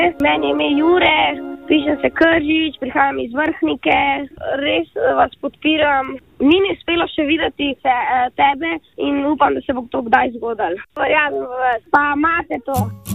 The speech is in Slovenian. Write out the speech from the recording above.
Meni je ime Jure, pišem se Kržič, prihajam iz Vrhnike, res vas podpiram. Ni mi uspelo še videti tebe in upam, da se bo to kdaj zgodilo. Verjamem v vas, pa imate to.